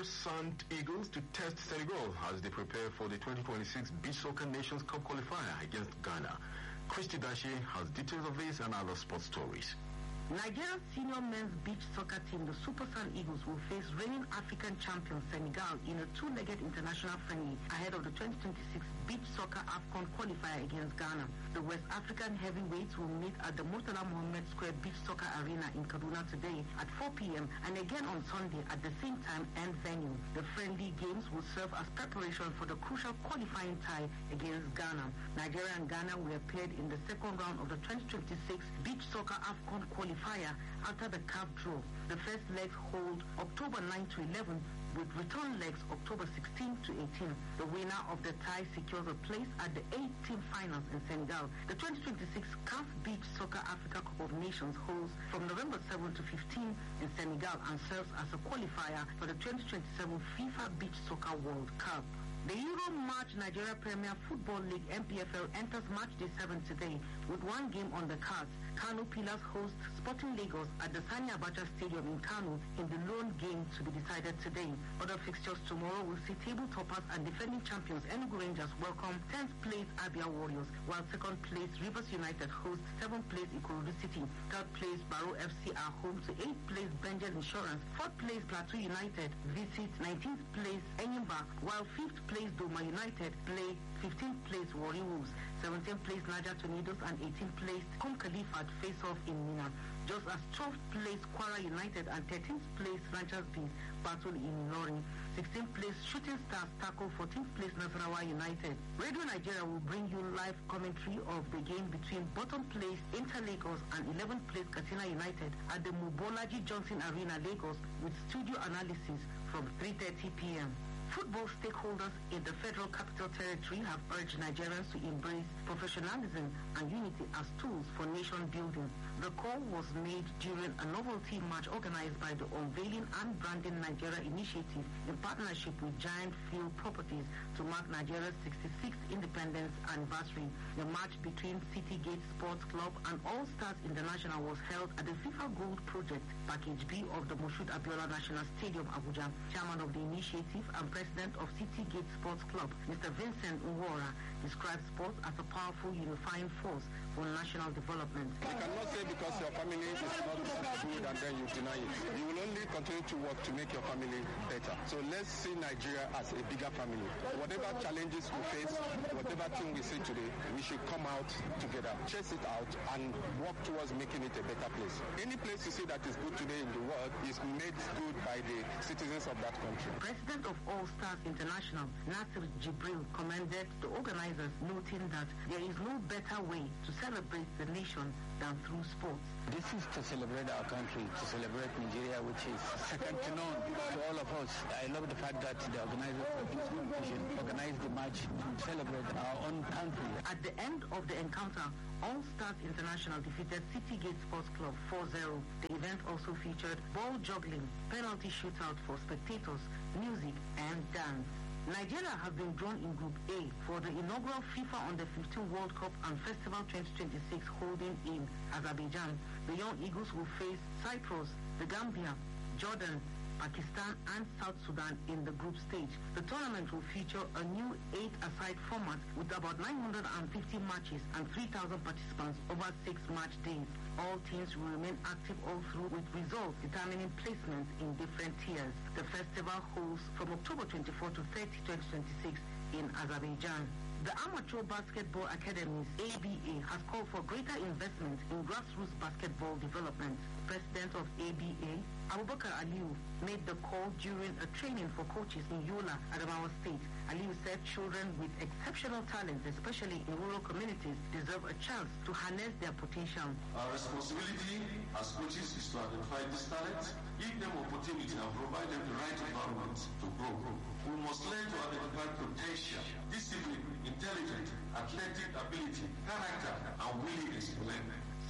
Sent Eagles to test Senegal as they prepare for the 2026 Beach Soccer Nations Cup qualifier against Ghana. Christy Dashi has details of this and other sports stories. Nigeria's senior men's beach soccer team, the Super Sun Eagles, will face reigning African champion Senegal in a two-legged international friendly ahead of the 2026 Beach Soccer AFCON qualifier against Ghana. The West African heavyweights will meet at the Murtala Mohammed Square Beach Soccer Arena in Kaduna today at 4 p.m. and again on Sunday at the same time and venue. The friendly games will serve as preparation for the crucial qualifying tie against Ghana. Nigeria and Ghana were paired in the second round of the 2026 Beach Soccer AFCON qualifier after the CAF draw. The first legs hold October 9 to 11 with return legs October 16 to 18. The winner of the tie secures a place at the 8-team finals in Senegal. The 2026 CAF Beach Soccer Africa Cup of Nations holds from November 7 to 15 in Senegal and serves as a qualifier for the 2027 FIFA Beach Soccer World Cup. The Euro March Nigeria Premier Football League MPFL enters March Day 7 today with one game on the cards. Kano Pillars host Sporting Lagos at the Sani Abacha Stadium in Kano in the lone game to be decided today. Other fixtures tomorrow will see table toppers and defending champions Enugu Rangers welcome 10th place Abia Warriors, while second place Rivers United hosts 7th place Ikorodu City. Third place Barrow FC are home to 8th place Benjes Insurance. 4th place Plateau United visits 19th place Enyimba, while 5th place Doma United play 15th place Warri Wolves. 17th place Niger Tornadoes and 18th place Kum Khalifa face off in Mina. Just as 12th place Kwara United and 13th place Ranchers Bees battle in Ilorin. 16th place Shooting Stars tackle 14th place Nasarawa United. Radio Nigeria will bring you live commentary of the game between bottom place Inter Lagos and 11th place Katsina United at the Mobolaji Johnson Arena, Lagos, with studio analysis from 3:30 p.m. Football stakeholders in the Federal Capital Territory have urged Nigerians to embrace professionalism and unity as tools for nation building. The call was made during a novelty march organized by the Unveiling and Branding Nigeria initiative in partnership with Giant Field Properties to mark Nigeria's 66th independence anniversary. The march between City Gate Sports Club and All Stars International was held at the FIFA Gold Project, Package B of the Moshood Abiola National Stadium, Abuja. Chairman of the initiative and President of City Gate Sports Club, Mr. Vincent Nwora, describes sports as a powerful unifying force for national development. You cannot say because your family is not good and then you deny it. You will only continue to work to make your family better. So let's see Nigeria as a bigger family. Whatever challenges we face, whatever thing we see today, we should come out together, chase it out and work towards making it a better place. Any place you see that is good today in the world is made good by the citizens of that country. President of All Stars International, Nasir Jibril, commended the organizers, noting that there is no better way to celebrate the nation than through sports. This is to celebrate our country, to celebrate Nigeria, which is second to none to all of us. I love the fact that the organizers of this competition organized the match to celebrate our own country. At the end of the encounter, All Stars International defeated City Gate Sports Club 4-0. The event also featured ball juggling, penalty shootout for spectators, music, and dance. Nigeria has been drawn in Group A for the inaugural FIFA Under-15 World Cup and Festival 2026 holding in Azerbaijan. The Young Eagles will face Cyprus, the Gambia, Jordan, Pakistan and South Sudan in the group stage. The tournament will feature a new 8-a-side format with about 950 matches and 3,000 participants over 6 match days. All teams will remain active all through, with results determining placements in different tiers. The festival holds from October 24 to 30, 2026 in Azerbaijan. The Amateur Basketball Academies, ABA, has called for greater investment in grassroots basketball development. President of ABA, Abubakar Aliyu, made the call during a training for coaches in Yola, Adamawa State. Aliyu said children with exceptional talents, especially in rural communities, deserve a chance to harness their potential. Our responsibility as coaches is to identify this talent, give them opportunity and provide them the right environment to grow. We must learn to identify potential, discipline, intelligence, athletic ability, character, and willingness to learn.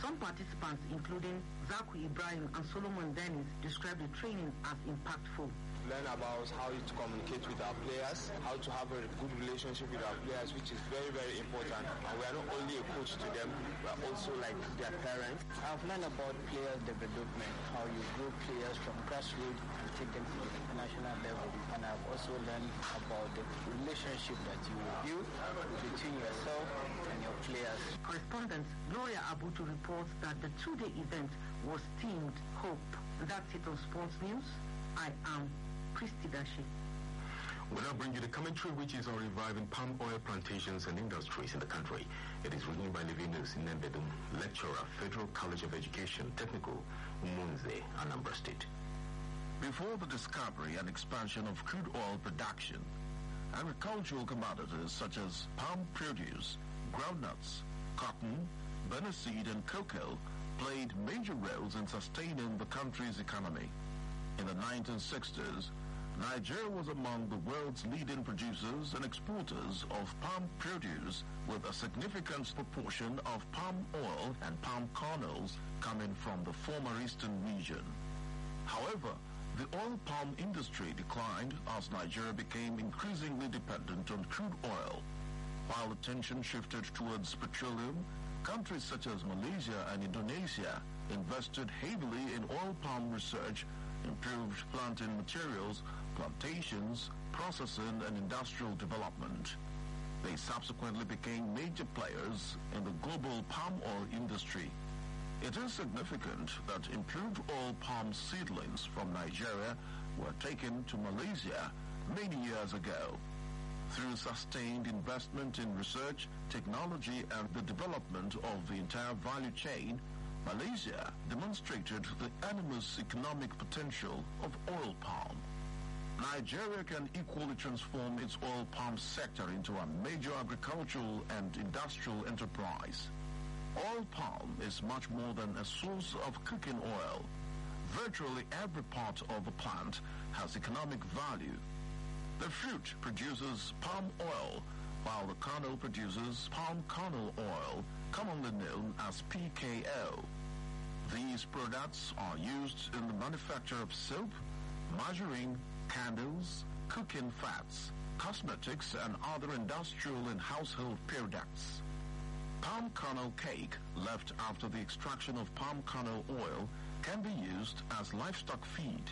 Some participants, including Zaku Ibrahim and Solomon Dennis, described the training as impactful. Learn about how to communicate with our players, how to have a good relationship with our players, which is very, very important. And we are not only a coach to them, we are also like their parents. I've learned about player development, how you grow players from grassroots and take them to the international level. And I've also learned about the relationship that you build between yourself and your players. Correspondent Gloria Abutu reports that the two-day event was themed Hope. That's it on Sports News. I am Christy Dashi. We'll now bring you the commentary, which is on reviving palm oil plantations and industries in the country. It is written by Levinus Nembedum, lecturer, Federal College of Education, Technical, Munze, Anambra State. Before the discovery and expansion of crude oil production, agricultural commodities such as palm produce, groundnuts, cotton, baniseed, and cocoa played major roles in sustaining the country's economy. In the 1960s, Nigeria was among the world's leading producers and exporters of palm produce, with a significant proportion of palm oil and palm kernels coming from the former eastern region. However, the oil palm industry declined as Nigeria became increasingly dependent on crude oil. While attention shifted towards petroleum, countries such as Malaysia and Indonesia invested heavily in oil palm research, improved planting materials, plantations, processing, and industrial development. They subsequently became major players in the global palm oil industry. It is significant that improved oil palm seedlings from Nigeria were taken to Malaysia many years ago. Through sustained investment in research, technology, and the development of the entire value chain, Malaysia demonstrated the enormous economic potential of oil palm. Nigeria can equally transform its oil palm sector into a major agricultural and industrial enterprise. Oil palm is much more than a source of cooking oil. Virtually every part of the plant has economic value. The fruit produces palm oil, while the kernel produces palm kernel oil, commonly known as PKO. These products are used in the manufacture of soap, margarine, candles, cooking fats, cosmetics, and other industrial and household products. Palm kernel cake, left after the extraction of palm kernel oil, can be used as livestock feed.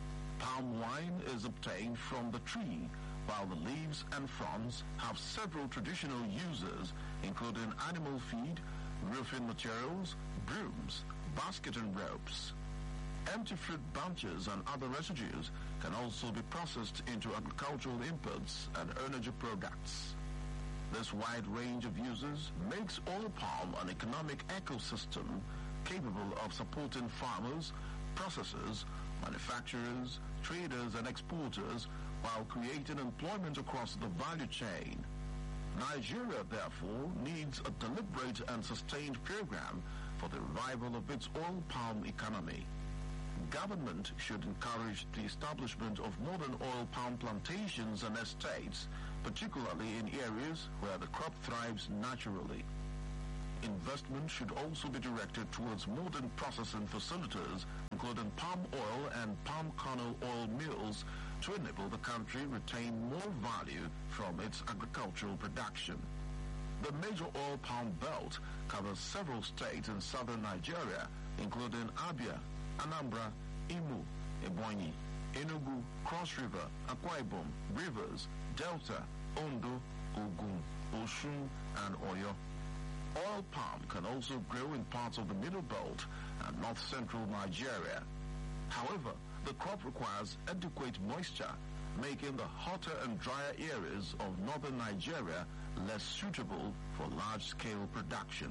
Palm wine is obtained from the tree, while the leaves and fronds have several traditional uses, including animal feed, roofing materials, brooms, basket and ropes. Empty fruit bunches and other residues can also be processed into agricultural inputs and energy products. This wide range of uses makes oil palm an economic ecosystem capable of supporting farmers, processors, manufacturers, traders, and exporters while creating employment across the value chain. Nigeria, therefore, needs a deliberate and sustained program for the revival of its oil palm economy. Government should encourage the establishment of modern oil palm plantations and estates, particularly in areas where the crop thrives naturally. Investment should also be directed towards modern processing facilities, including palm oil and palm kernel oil mills, to enable the country retain more value from its agricultural production. The major oil palm belt covers several states in southern Nigeria, including Abia, Anambra, Imo, Ebonyi, Enugu, Cross River, Akwa Ibom, Rivers, Delta, Ondo, Ogun, Osun, and Oyo. Oil palm can also grow in parts of the Middle Belt and north-central Nigeria. However, the crop requires adequate moisture, making the hotter and drier areas of northern Nigeria less suitable for large-scale production.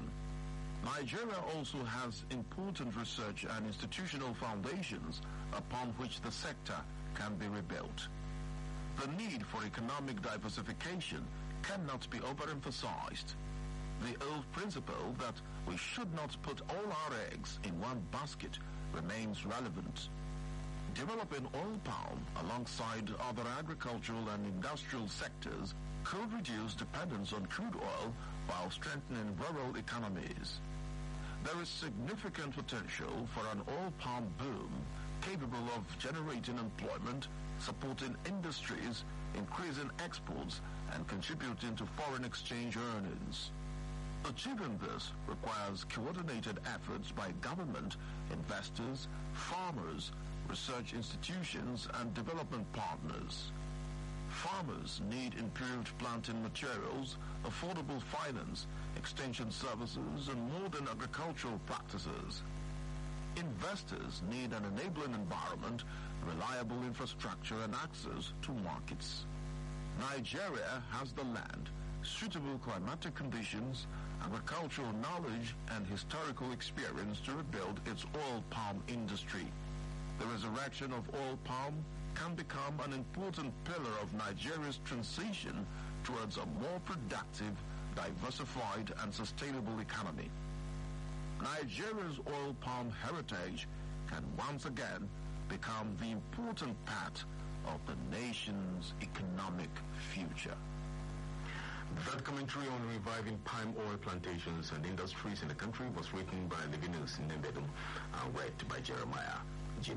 Nigeria also has important research and institutional foundations upon which the sector can be rebuilt. The need for economic diversification cannot be overemphasized. The old principle that we should not put all our eggs in one basket remains relevant. Developing oil palm alongside other agricultural and industrial sectors could reduce dependence on crude oil while strengthening rural economies. There is significant potential for an oil palm boom capable of generating employment, supporting industries, increasing exports, and contributing to foreign exchange earnings. Achieving this requires coordinated efforts by government, investors, farmers, research institutions, and development partners. Farmers need improved planting materials, affordable finance, extension services, and modern agricultural practices. Investors need an enabling environment, reliable infrastructure, and access to markets. Nigeria has the land, suitable climatic conditions, agricultural knowledge, and historical experience to rebuild its oil palm industry. The resurrection of oil palm can become an important pillar of Nigeria's transition towards a more productive, diversified, and sustainable economy. Nigeria's oil palm heritage can once again become the important part of the nation's economic future. That commentary on reviving palm oil plantations and industries in the country was written by Livinus Nembedum and read by Jeremiah Jime.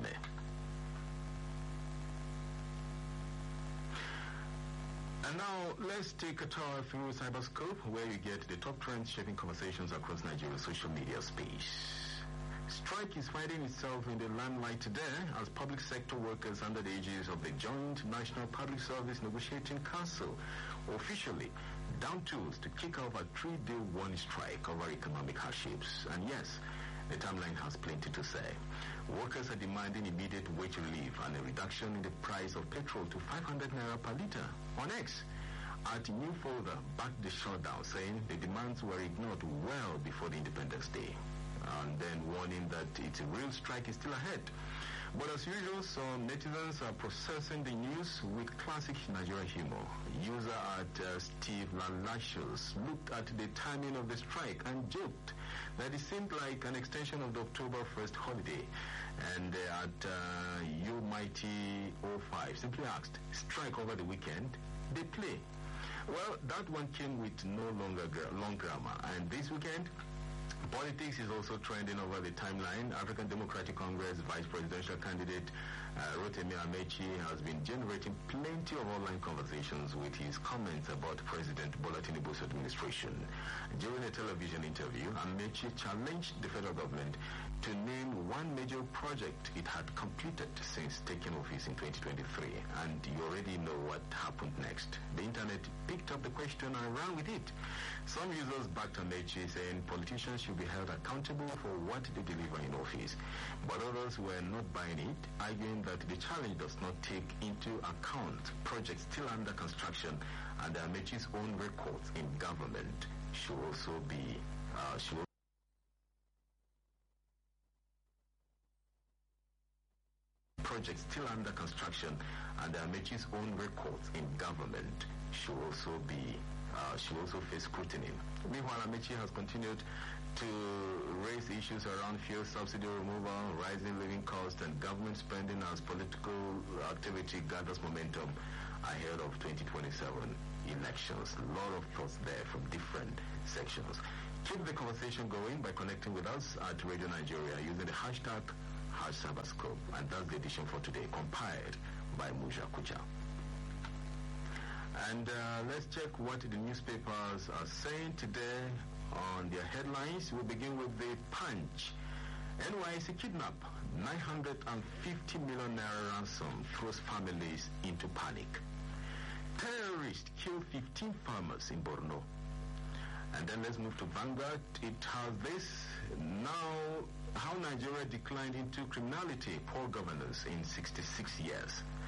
And now, let's take a tour through Cyberscope, where you get the top trends shaping conversations across Nigeria's social media space. Strike is finding itself in the limelight today as public sector workers under the aegis of the Joint National Public Service Negotiating Council officially down tools to kick off a 3-day warning strike over economic hardships. And yes, the timeline has plenty to say. Workers are demanding immediate wage relief and a reduction in the price of petrol to 500 naira per litre. On X, at New Folder backed the shutdown, saying the demands were ignored well before the Independence Day, and then warning that its real strike is still ahead. But as usual, some netizens are processing the news with classic Nigerian humor. User at Steve Lalashos looked at the timing of the strike and joked that it seemed like an extension of the October 1st holiday. And at You Mighty 05 simply asked, strike over the weekend? They play. Well, that one came with no long grammar. And this weekend, politics is also trending over the timeline. African Democratic Congress Vice Presidential candidate Rotimi Amechi has been generating plenty of online conversations with his comments about President Bola Tinubu's administration. During a television interview, Amechi challenged the federal government to name one major project it had completed since taking office in 2023. And you already know what happened next. The internet picked up the question and ran with it. Some users backed Amechi, saying politicians should be held accountable for what they deliver in office. But others were not buying it, arguing that the challenge does not take into account projects still under construction, and Amechi's own records in government should also be projects still under construction, and Amechi's own records in government should also face scrutiny. Meanwhile, Amechi has continued to raise issues around fuel subsidy removal, rising living costs, and government spending as political activity gathers momentum ahead of 2027 elections. A lot of thoughts there from different sections. Keep the conversation going by connecting with us at Radio Nigeria using the hashtag #Cyberscope. And that's the edition for today, compiled by Muja Kucha. And let's check what the newspapers are saying today on their headlines. We'll begin with the Punch. NYC kidnap, 950 million naira ransom throws families into panic. Terrorists kill 15 farmers in Borno. And then let's move to Vanguard. It has this now, how Nigeria declined into criminality, poor governance in 66 years.